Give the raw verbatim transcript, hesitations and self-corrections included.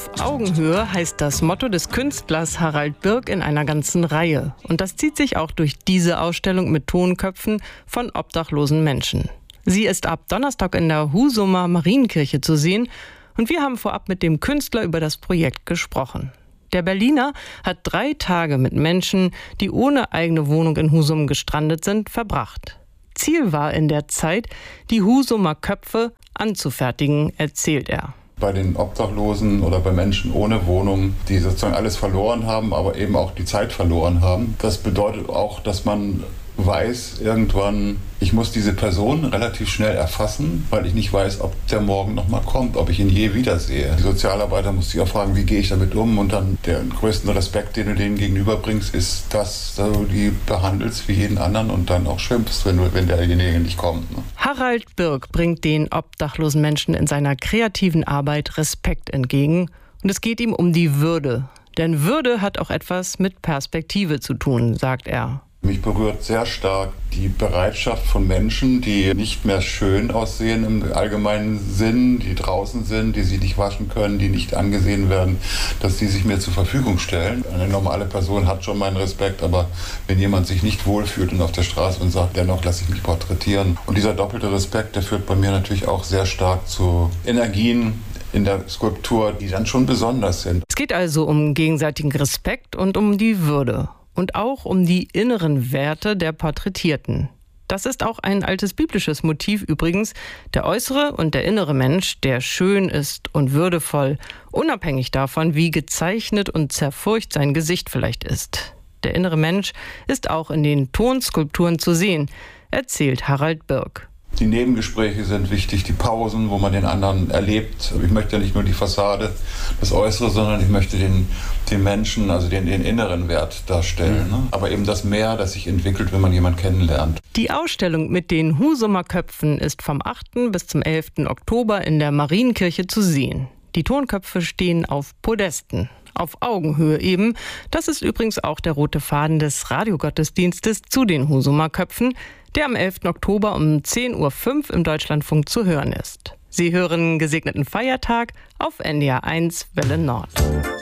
Auf Augenhöhe heißt das Motto des Künstlers Harald Birk in einer ganzen Reihe. Und das zieht sich auch durch diese Ausstellung mit Tonköpfen von obdachlosen Menschen. Sie ist ab Donnerstag in der Husumer Marienkirche zu sehen. Und wir haben vorab mit dem Künstler über das Projekt gesprochen. Der Berliner hat drei Tage mit Menschen, die ohne eigene Wohnung in Husum gestrandet sind, verbracht. Ziel war in der Zeit, die Husumer Köpfe anzufertigen, erzählt er. Bei den Obdachlosen oder bei Menschen ohne Wohnung, die sozusagen alles verloren haben, aber eben auch die Zeit verloren haben. Das bedeutet auch, dass man weiß irgendwann, ich muss diese Person relativ schnell erfassen, weil ich nicht weiß, ob der morgen noch mal kommt, ob ich ihn je wiedersehe. Die Sozialarbeiter muss sich auch fragen, wie gehe ich damit um? Und dann der größten Respekt, den du denen gegenüberbringst, ist, dass du die behandelst wie jeden anderen und dann auch schimpfst, wenn, du, wenn derjenige nicht kommt. Ne? Harald Birk bringt den obdachlosen Menschen in seiner kreativen Arbeit Respekt entgegen. Und es geht ihm um die Würde. Denn Würde hat auch etwas mit Perspektive zu tun, sagt er. Mich berührt sehr stark die Bereitschaft von Menschen, die nicht mehr schön aussehen im allgemeinen Sinn, die draußen sind, die sich nicht waschen können, die nicht angesehen werden, dass die sich mir zur Verfügung stellen. Eine normale Person hat schon meinen Respekt, aber wenn jemand sich nicht wohlfühlt und auf der Straße und sagt, dennoch lasse ich mich porträtieren. Und dieser doppelte Respekt, der führt bei mir natürlich auch sehr stark zu Energien in der Skulptur, die dann schon besonders sind. Es geht also um gegenseitigen Respekt und um die Würde. Und auch um die inneren Werte der Porträtierten. Das ist auch ein altes biblisches Motiv übrigens. Der äußere und der innere Mensch, der schön ist und würdevoll, unabhängig davon, wie gezeichnet und zerfurcht sein Gesicht vielleicht ist. Der innere Mensch ist auch in den Tonskulpturen zu sehen, erzählt Harald Birk. Die Nebengespräche sind wichtig, die Pausen, wo man den anderen erlebt. Ich möchte ja nicht nur die Fassade, das Äußere, sondern ich möchte den, den Menschen, also den, den inneren Wert darstellen. Ne? Aber eben das Mehr, das sich entwickelt, wenn man jemanden kennenlernt. Die Ausstellung mit den Husumer Köpfen ist vom achten bis zum elften Oktober in der Marienkirche zu sehen. Die Tonköpfe stehen auf Podesten. Auf Augenhöhe eben. Das ist übrigens auch der rote Faden des Radiogottesdienstes zu den Husumer Köpfen, der am elften Oktober um zehn Uhr fünf im Deutschlandfunk zu hören ist. Sie hören Gesegneten Feiertag auf N D R eins Welle Nord.